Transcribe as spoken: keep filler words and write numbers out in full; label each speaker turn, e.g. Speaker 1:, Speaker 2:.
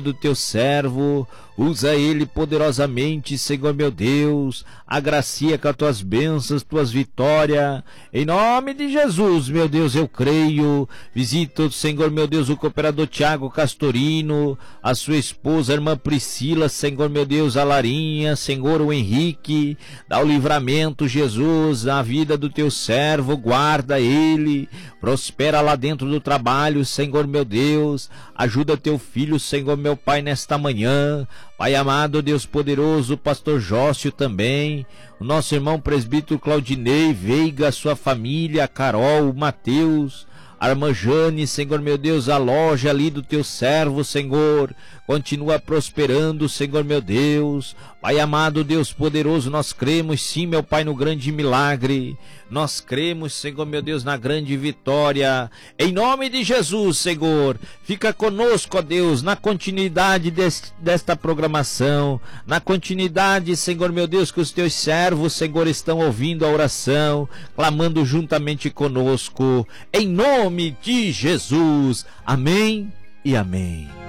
Speaker 1: do teu servo, usa ele poderosamente, Senhor meu Deus, agracia com as tuas bênçãos, tuas vitórias, em nome de Jesus, meu Deus, eu creio. Visita, Senhor meu Deus, o cooperador Tiago Castorino, a sua esposa, a irmã Priscila, Senhor meu Deus, a Larinha, Senhor, o Henrique, dá o livramento, Jesus, na vida do teu servo, guarda ele, prospera lá dentro do trabalho, Senhor meu Deus, ajuda teu filho, Senhor meu Pai, nesta manhã. Pai amado, Deus poderoso, pastor Jócio também, o nosso irmão presbítero Claudinei Veiga, sua família, a Carol, o Mateus, a irmã Jane, Senhor meu Deus, a loja ali do teu servo, Senhor, continua prosperando, Senhor meu Deus. Pai amado, Deus poderoso, nós cremos sim, meu Pai, no grande milagre, nós cremos, Senhor meu Deus, na grande vitória, em nome de Jesus, Senhor. Fica conosco, ó Deus, na continuidade deste, desta programação, na continuidade, Senhor meu Deus, que os teus servos, Senhor, estão ouvindo a oração, clamando juntamente conosco, em nome de Jesus, amém e amém.